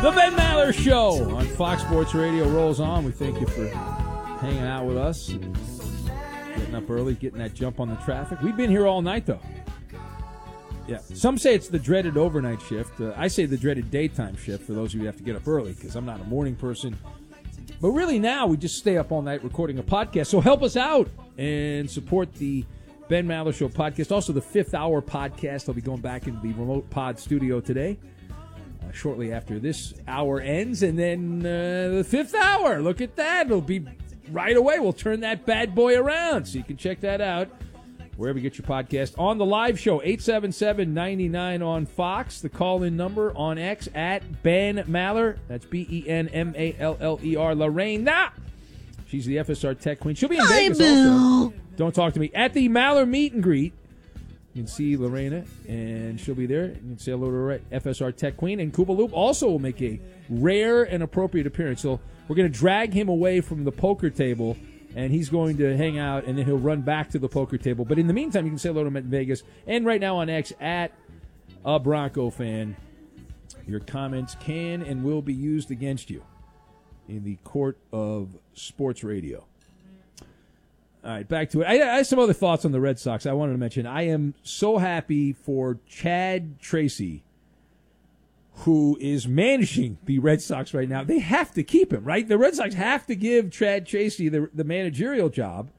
The Ben Maller Show on Fox Sports Radio rolls on. We thank you for hanging out with us and getting up early, getting that jump on the traffic. We've been here all night, though. Yeah. Some say it's the dreaded overnight shift. I say the dreaded daytime shift for those of you who have to get up early because I'm not a morning person. But really now we just stay up all night recording a podcast. So help us out and support the Ben Maller Show podcast. Also the 5th Hour podcast. I'll be going back into the remote pod studio today. Shortly after this hour ends, and then the 5th hour. Look at that. It'll be right away. We'll turn that bad boy around, so you can check that out wherever you get your podcast. On the live show, 877-99 on Fox. The call-in number on X at Ben Maller. That's BenMaller. Lorena. She's the FSR Tech Queen. She'll be in Vegas also. Don't talk to me. At the Maller Meet and Greet. You can see Lorena, and she'll be there. You can say hello to her FSR Tech Queen. And Koopa Loop also will make a rare and appropriate appearance. So we're going to drag him away from the poker table, and he's going to hang out, and then he'll run back to the poker table. But in the meantime, you can say hello to him in Vegas. And right now on X, at a Bronco fan, your comments can and will be used against you in the court of sports radio. All right, back to it. I have some other thoughts on the Red Sox I wanted to mention. I am so happy for Chad Tracy, who is managing the Red Sox right now. They have to keep him, right? The Red Sox have to give Chad Tracy the managerial job.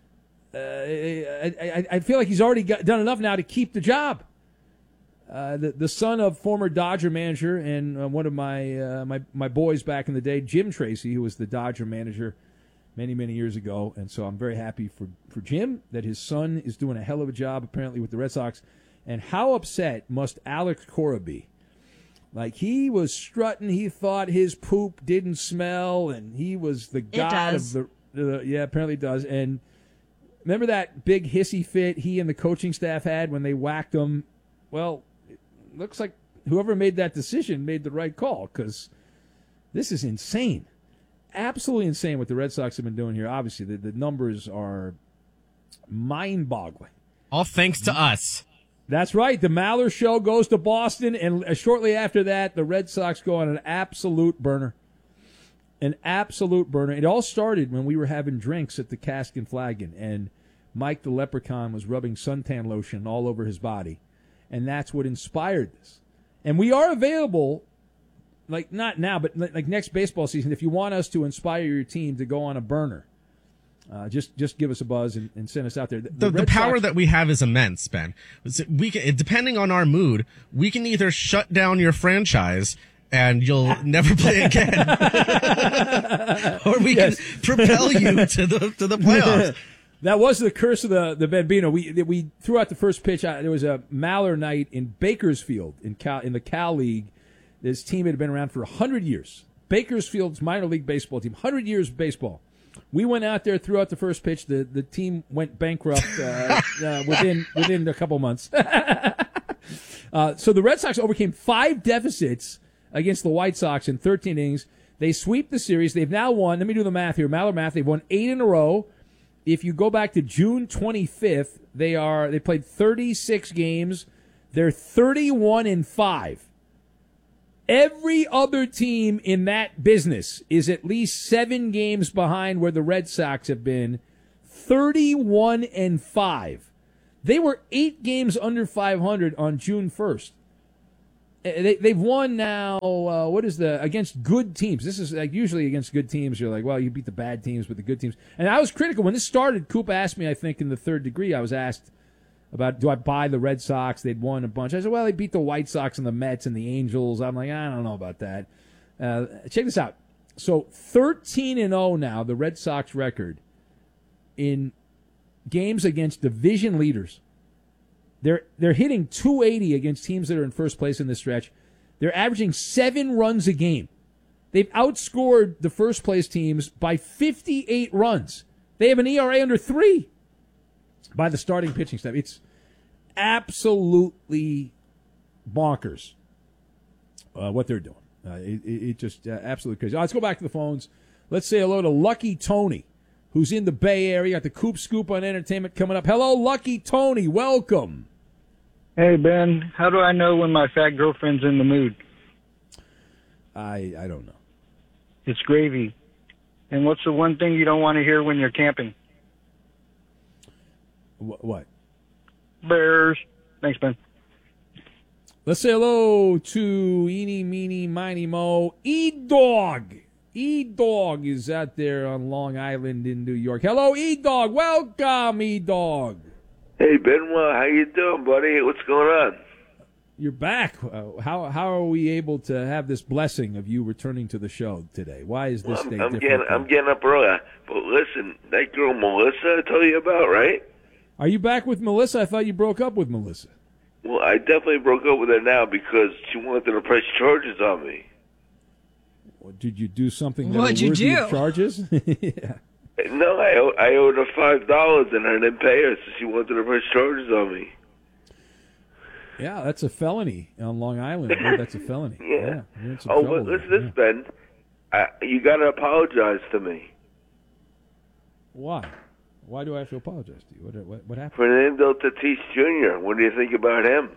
I feel like he's already done enough now to keep the job. The son of former Dodger manager and one of my boys back in the day, Jim Tracy, who was the Dodger manager many, many years ago. And so I'm very happy for Jim that his son is doing a hell of a job, apparently, with the Red Sox. And how upset must Alex Cora be? Like, he was strutting. He thought his poop didn't smell, and he was the god of the yeah, apparently it does. And remember that big hissy fit he and the coaching staff had when they whacked him? Well, it looks like whoever made that decision made the right call, because this is insane. Absolutely insane what the Red Sox have been doing here. Obviously, the numbers are mind-boggling. All thanks to us. That's right. The Maller Show goes to Boston, and shortly after that, the Red Sox go on an absolute burner. An absolute burner. It all started when we were having drinks at the Cask and Flagon, and Mike the Leprechaun was rubbing suntan lotion all over his body, and that's what inspired this. And we are available, like not now, but like next baseball season, if you want us to inspire your team to go on a burner. Just give us a buzz and send us out there. The power Sox, that we have is immense, Ben. We can, depending on our mood, we can either shut down your franchise and you'll never play again, or we can propel you to the playoffs. That was the curse of the Bambino. We threw out the first pitch. There was a Maller night in Bakersfield in the Cal League. This team had been around for 100 years. Bakersfield's minor league baseball team, 100 years of baseball. We went out there, threw out the first pitch. The team went bankrupt within a couple months. So the Red Sox overcame 5 deficits against the White Sox in 13 innings. They sweep the series. They've now won. Let me do the math here. Maller math. They've won 8 in a row. If you go back to June 25th, they played 36 games. They're 31-5. Every other team in that business is at least 7 games behind where the Red Sox have been. 31-5. They were 8 games under 500 on June 1st. They've won now, against good teams. This is like usually against good teams. You're like, well, you beat the bad teams with the good teams. And I was critical. When this started, Coop asked me, I think in the Third Degree, I was asked about, do I buy the Red Sox? They'd won a bunch. I said, well, they beat the White Sox and the Mets and the Angels. I'm like, I don't know about that. Check this out. So 13-0 now, the Red Sox record in games against division leaders. They're hitting .280 against teams that are in first place in this stretch. They're averaging 7 runs a game. They've outscored the first place teams by 58 runs. They have an ERA under 3. By the starting pitching staff. It's absolutely bonkers what they're doing. It just absolutely crazy. Let's go back to the phones. Let's say hello to Lucky Tony, who's in the Bay Area. Got the Coop Scoop on entertainment coming up. Hello, Lucky Tony. Welcome. Hey, Ben. How do I know when my fat girlfriend's in the mood? I don't know. It's gravy. And what's the one thing you don't want to hear when you're camping? What? Bears. Thanks, Ben. Let's say hello to Eeny, Meeny, Miny, Mo. E-Dog. E-Dog is out there on Long Island in New York. Hello, E-Dog. Welcome, E-Dog. Hey, Benoit. How you doing, buddy? What's going on? You're back. How are we able to have this blessing of you returning to the show today? Why is this day different? I'm getting up early. But listen, that girl Melissa I told you about, right? Are you back with Melissa? I thought you broke up with Melissa. Well, I definitely broke up with her now because she wanted to press charges on me. Well, did you do something that What'd you worthy do? of charges? Yeah. No, I owed her $5 and I didn't pay her, so she wanted to press charges on me. Yeah, that's a felony on Long Island. I heard that's a felony. Yeah. You're in some Oh, trouble but listen, there. this Ben, you got to apologize to me. Why? Why do I have to apologize to you? What happened? Fernando Tatis Jr., what do you think about him?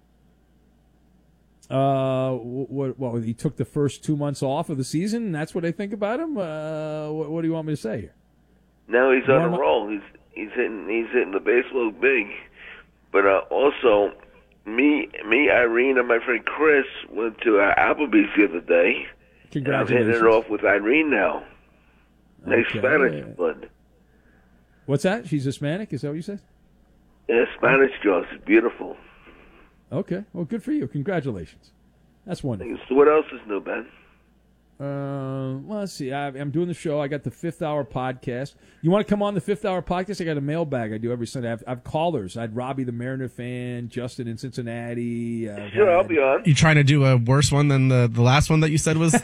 What? He took the first 2 months off of the season. And that's what I think about him. What do you want me to say here? Now he's on a roll. He's hitting the baseball big. But also, me, Irene, and my friend Chris went to Applebee's the other day. And I'm hitting it off with Irene now. Nice Spanish blood. What's that? She's Hispanic? Is that what you said? Yeah, Spanish girl. She's beautiful. Okay. Well, good for you. Congratulations. That's wonderful. So what else is new, Ben? Well, let's see. I'm doing the show. I got the 5th Hour podcast. You want to come on the 5th Hour podcast? I got a mailbag I do every Sunday. I have callers. I had Robbie the Mariner fan, Justin in Cincinnati. Sure, I'll be on. You trying to do a worse one than the last one that you said was?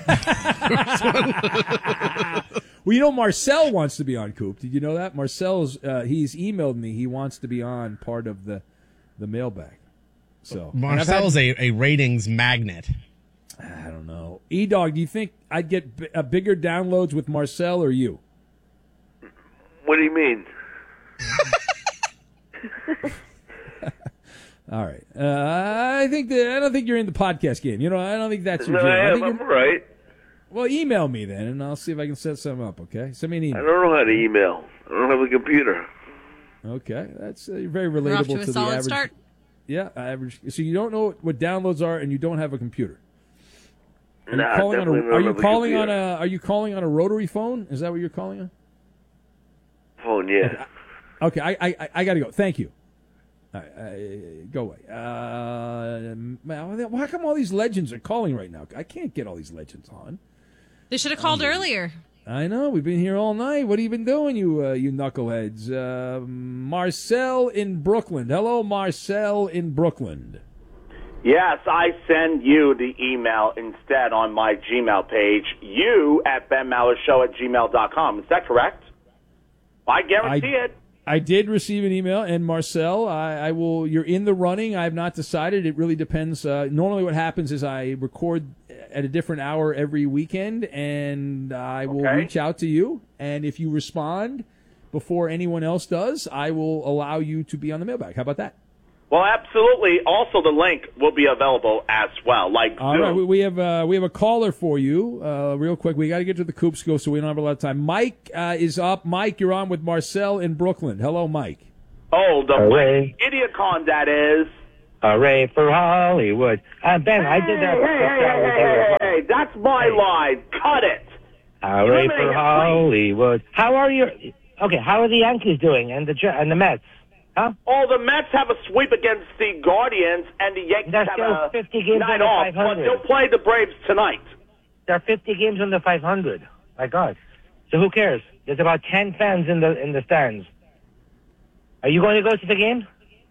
Well, you know, Marcel wants to be on, Coop. Did you know that? Marcel's, he's emailed me. He wants to be on part of the mailbag. So Marcel's a ratings magnet. I don't know. E-Dog, do you think I'd get bigger downloads with Marcel or you? What do you mean? All right. I don't think you're in the podcast game. You know, I don't think that's your No, jam. I am. I'm right. Well, email me then, and I'll see if I can set something up, okay? Send me an I email. don't know how to email. I don't have a computer. Okay. That's very relatable We're off to to a the solid average. start. Yeah, average. So you don't know what downloads are, and you don't have a computer. Are Nah, you calling definitely don't are you have a calling on computer. Are you calling on a rotary phone? Is that what you're calling on? Phone, yeah. Okay, I got to go. Thank you. All right, go away. How come all these legends are calling right now? I can't get all these legends on. They should have called earlier. I know. We've been here all night. What have you been doing, you knuckleheads? Marcel in Brooklyn. Hello, Marcel in Brooklyn. Yes, I send you the email instead on my Gmail page, you@benmallershow@gmail.com. Is that correct? I guarantee it. I did receive an email, and Marcel, I will. You're in the running. I have not decided. It really depends. Normally, what happens is I record at a different hour every weekend, and I will reach out to you. And if you respond before anyone else does, I will allow you to be on the mailbag. How about that? Well, absolutely. Also, the link will be available as well. All Zoom. right, we have a caller for you. Real quick, we got to get to the Coops go, so we don't have a lot of time. Mike is up. Mike, you're on with Marcel in Brooklyn. Hello, Mike. Oh, the Hooray. Idiocon, that is. Hooray for Hollywood. Ben, I did that. Hey, that's my line. Cut it. Hooray for Hollywood. How are you? Okay, how are the Yankees doing and the Mets? Huh? Oh, the Mets have a sweep against the Guardians, and the Yankees They're have still a 50 games night under off, 500. but they'll play the Braves tonight. There are 50 games under 500. My God. So who cares? There's about 10 fans in the stands. Are you going to go to the game?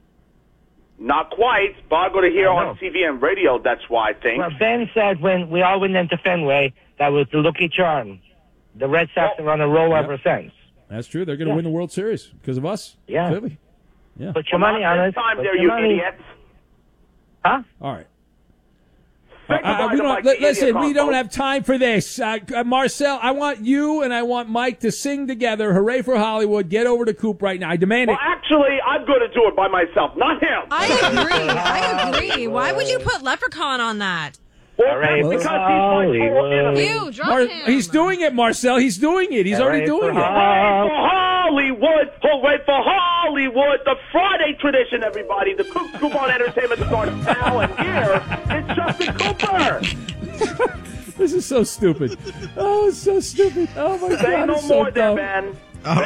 Not quite, but I'm going to hear on TV and radio, that's why I think. Well, Ben said when we all went into Fenway, that was the lucky charm. The Red Sox are on a roll ever since. That's true. They're going to win the World Series because of us. Yeah. Clearly. Yeah. Put your money on it. This time Put there, your you money. idiots. Huh? All right. Say goodbye We to don't, Mike listen, Idiocon, we don't folks. have time for this. Marcel, I want you and I want Mike to sing together. Hooray for Hollywood. Get over to Coop right now. I demand Well, it. actually, I'm going to do it by myself, not him. I agree. Why would you put Leprechaun on that? Well, All right, that's for because he's my total Hollywood. enemy. You, drop him. He's doing it, Marcel. He's doing it. He's already doing it. Hooray for Hollywood! Hooray for Hollywood! The Friday tradition, everybody. The Coop Scoop on Entertainment starts now, and here it's Justin Cooper. This is so stupid. Oh, it's so stupid. Oh, my Say God. no it's so more there, dumb. man. All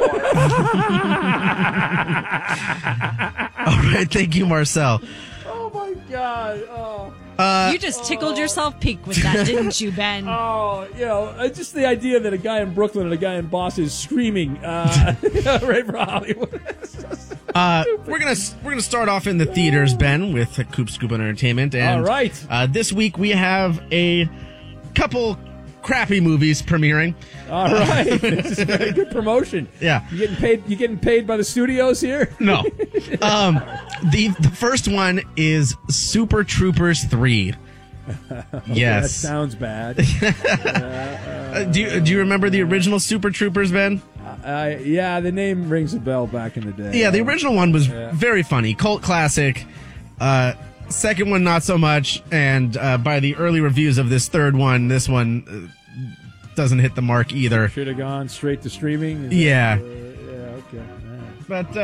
right, thank you, Marcel. Oh, my God. Oh. You just tickled yourself pink with that, didn't you, Ben? Oh, just the idea that a guy in Brooklyn and a guy in Boston is screaming, right for Hollywood. We're gonna start off in the theaters, Ben, with Coop Scoop Entertainment. And, All right. This week we have a couple crappy movies premiering. All right. This is very good promotion. Yeah. You getting paid by the studios here? No. The first one is Super Troopers 3. Yes. That sounds bad. Do you remember the original Super Troopers, Ben? Yeah, the name rings a bell back in the day. Yeah, the original one was very funny, cult classic. Second one, not so much. And by the early reviews of this third one, this one doesn't hit the mark either. Should have gone straight to streaming. Yeah. Okay. All right. But,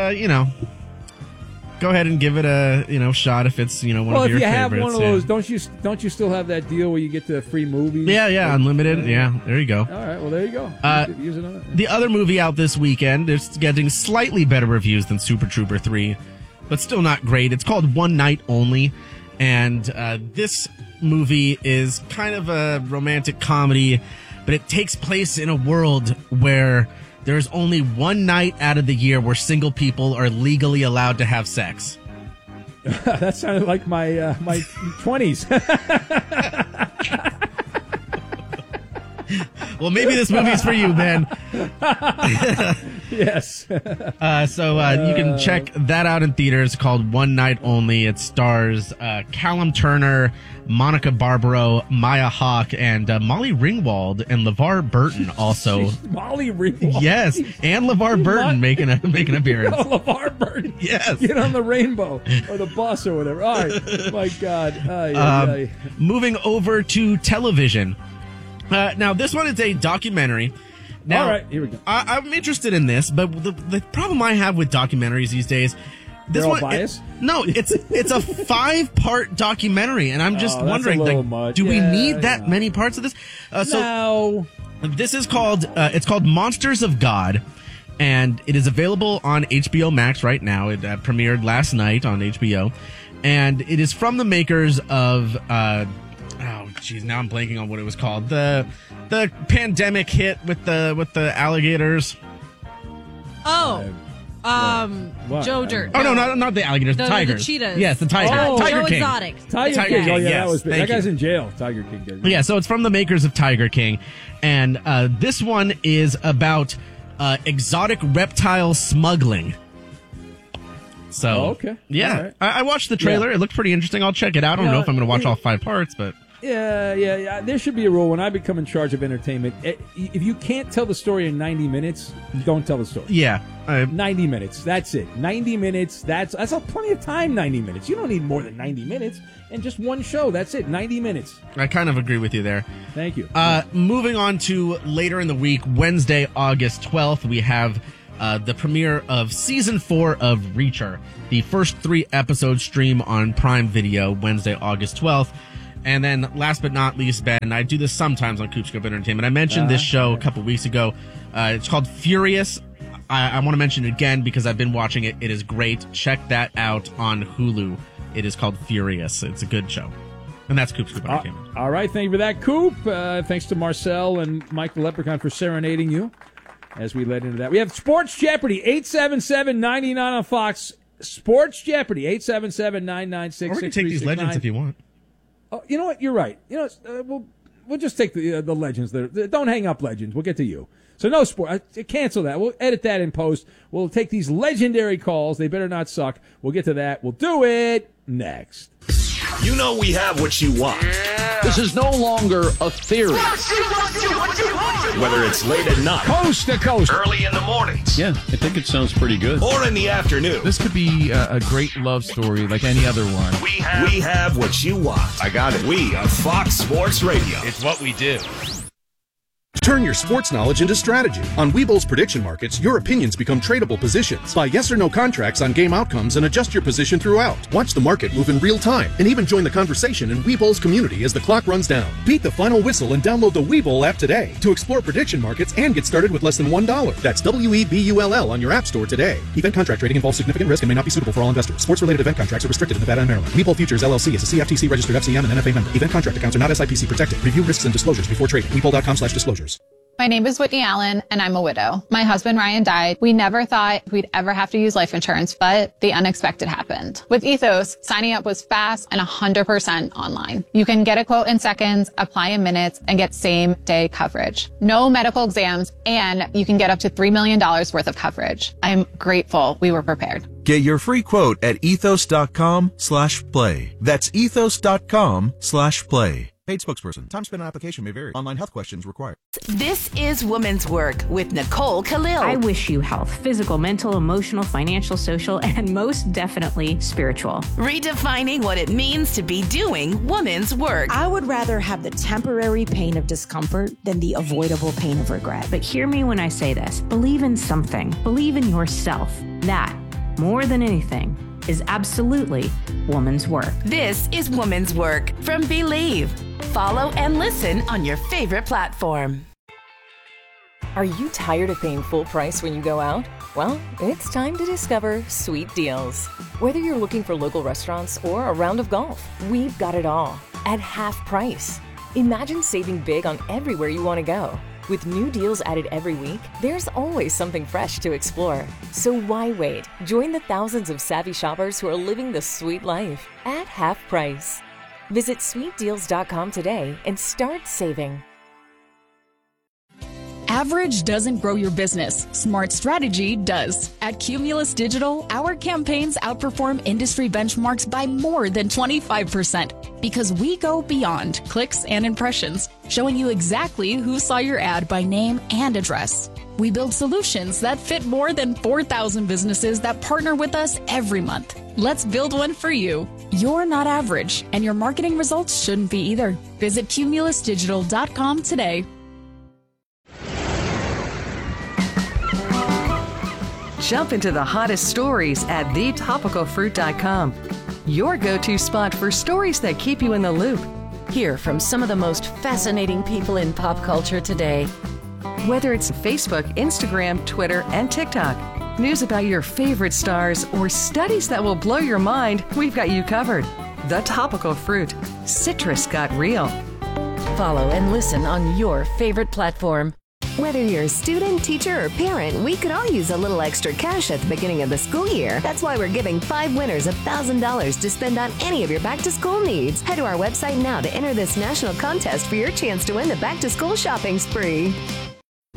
go ahead and give it a shot if it's one of your favorites. Well, if you have one of those, don't you still have that deal where you get the free movies? Yeah, unlimited. Yeah, there you go. All right, well there you go. Use it on it. The other movie out this weekend is getting slightly better reviews than Super Trooper 3, but still not great. It's called One Night Only, and this movie is kind of a romantic comedy, but it takes place in a world where there's only one night out of the year where single people are legally allowed to have sex. That sounded like my my 20s. Well, maybe this movie's for you, man. Yes. So you can check that out in theaters, called One Night Only. It stars Callum Turner, Monica Barbaro, Maya Hawke, and Molly Ringwald and LeVar Burton also. Molly Ringwald. Yes, and LeVar Burton making an appearance. Oh, LeVar Burton. Yes. Get on the rainbow or the bus or whatever. All right. My God. Moving over to television. Now, this one is a documentary. Now, all right, here we go. I'm interested in this, but the problem I have with documentaries these days, this They're all one, biased? it's a 5-part documentary, and I'm just that's wondering, a little like, much. do we Yeah, need that yeah. many parts of this? No. This is called Monsters of God, and it is available on HBO Max right now. It premiered last night on HBO, and it is from the makers of now I'm blanking on what it was called. The pandemic hit with the alligators. What? Joe Dirt. Oh no, not the alligators, the tigers. The cheetahs. Yes, the tigers. Oh, Tiger Joe King. Exotic. Tiger King, King. Oh, yeah, yes, that was big. thank That guy's you. in jail. Tiger King did. Yeah, so it's from the makers of Tiger King, and this one is about exotic reptile smuggling. So, Oh, okay. Yeah, All right. I watched the trailer. Yeah. It looked pretty interesting. I'll check it out. I don't know if I'm going to watch all 5 parts, but... Yeah. There should be a rule when I become in charge of entertainment. If you can't tell the story in 90 minutes, don't tell the story. Yeah. 90 minutes. That's it. 90 minutes. That's plenty of time, 90 minutes. You don't need more than 90 minutes. And just one show. That's it. 90 minutes. I kind of agree with you there. Thank you. Moving on to later in the week, Wednesday, August 12th, we have the premiere of Season 4 of Reacher. The first 3 episodes stream on Prime Video Wednesday, August 12th. And then, last but not least, Ben, I do this sometimes on Coop Scoop Entertainment. I mentioned this show a couple weeks ago. It's called Furious. I want to mention it again because I've been watching it. It is great. Check that out on Hulu. It is called Furious. It's a good show. And that's Coop Scoop Entertainment. All right. Thank you for that, Coop. Thanks to Marcel and Mike the Leprechaun for serenading you as we led into that. We have Sports Jeopardy, 877-99 on Fox. Sports Jeopardy, 877-996-6369. Or we can take these legends if you want. Oh, you know what? You're right. You know, we'll just take the legends. Don't hang up, legends. We'll get to you. So no sport. Cancel that. We'll edit that in post. We'll take these legendary calls. They better not suck. We'll get to that. We'll do it next. You know we have what you want. This is no longer a theory. Whether it's late at night, Coast to coast, early in the mornings, Yeah, I think it sounds pretty good. or in the afternoon, This could be a great love story like any other one. we have what you want. I got it. We are Fox Sports Radio. It's what we do. Turn your sports knowledge into strategy. On Webull's prediction markets, your opinions become tradable positions. Buy yes or no contracts on game outcomes and adjust your position throughout. Watch the market move in real time and even join the conversation in Webull's community as the clock runs down. Beat the final whistle and download the Webull app today to explore prediction markets and get started with less than $1. That's WEBULL on your app store today. Event contract trading involves significant risk and may not be suitable for all investors. Sports-related event contracts are restricted in Nevada and Maryland. Webull Futures LLC is a CFTC registered FCM and NFA member. Event contract accounts are not SIPC protected. Review risks and disclosures before trading. Webull.com/disclosures. My name is Whitney Allen, and I'm a widow. My husband, Ryan, died. We never thought we'd ever have to use life insurance, but the unexpected happened. With Ethos, signing up was fast and 100% online. You can get a quote in seconds, apply in minutes, and get same-day coverage. No medical exams, and you can get up to $3 million worth of coverage. I'm grateful we were prepared. Get your free quote at ethos.com/play. That's ethos.com/play. Paid spokesperson. Time spent on application may vary. Online health questions required. This is Women's Work with Nicole Khalil. I wish you health, physical, mental, emotional, financial, social, and most definitely spiritual. Redefining what it means to be doing women's work. I would rather have the temporary pain of discomfort than the avoidable pain of regret. But hear me when I say this. Believe in something. Believe in yourself. That, more than anything, is absolutely woman's work. This is Women's Work from Believe. Follow and listen on your favorite platform. Are you tired of paying full price when you go out? Well, it's time to discover Sweet Deals. Whether you're looking for local restaurants or a round of golf, we've got it all at half price. Imagine saving big on everywhere you want to go. With new deals added every week, there's always something fresh to explore. So why wait? Join the thousands of savvy shoppers who are living the sweet life at half price. Visit sweetdeals.com today and start saving. Average doesn't grow your business. Smart strategy does. At Cumulus Digital, our campaigns outperform industry benchmarks by more than 25% because we go beyond clicks and impressions, showing you exactly who saw your ad by name and address. We build solutions that fit more than 4,000 businesses that partner with us every month. Let's build one for you. You're not average, and your marketing results shouldn't be either. Visit cumulusdigital.com today. Jump into the hottest stories at thetopicalfruit.com. Your go-to spot for stories that keep you in the loop. Hear from some of the most fascinating people in pop culture today. Whether it's Facebook, Instagram, Twitter, and TikTok, news about your favorite stars, or studies that will blow your mind, we've got you covered. The Topical Fruit. Citrus got real. Follow and listen on your favorite platform. Whether you're a student, teacher, or parent, we could all use a little extra cash at the beginning of the school year. That's why we're giving 5 winners $1,000 to spend on any of your back-to-school needs. Head to our website now to enter this national contest for your chance to win the back-to-school shopping spree.